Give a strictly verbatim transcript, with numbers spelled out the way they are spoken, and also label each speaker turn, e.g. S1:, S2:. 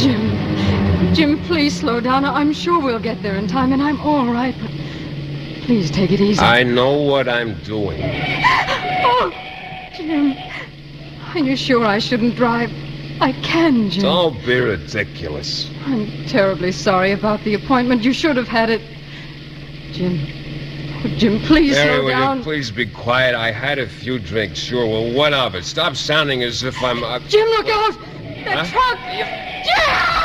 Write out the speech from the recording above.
S1: Jim, Jim, please slow down. I'm sure we'll get there in time, and I'm all right, but please take it easy.
S2: I know what I'm doing.
S1: Oh, Jim, are you sure I shouldn't drive? I can, Jim.
S2: Don't be ridiculous.
S1: I'm terribly sorry about the appointment. You should have had it. Jim, oh, Jim, please
S2: Mary,
S1: slow
S2: will
S1: down.
S2: you please be quiet? I had a few drinks, sure. Well, what of it? Stop sounding as if I'm... Uh...
S1: Jim, look out! That
S2: Huh?
S1: truck! Jim!